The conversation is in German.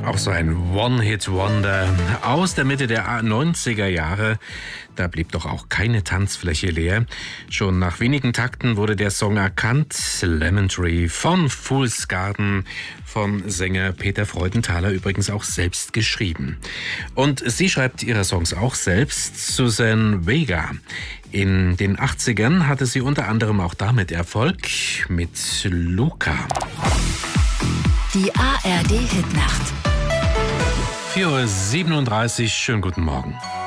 Auch so ein One-Hit-Wonder aus der Mitte der 90er Jahre. Da blieb doch auch keine Tanzfläche leer. Schon nach wenigen Takten wurde der Song erkannt. Lemon Tree von Fool's Garden, von Sänger Peter Freudenthaler, übrigens auch selbst geschrieben. Und sie schreibt ihre Songs auch selbst, Suzanne Vega. In den 80ern hatte sie unter anderem auch damit Erfolg mit Luca. Die ARD-Hitnacht. 4:37 Uhr, schönen guten Morgen.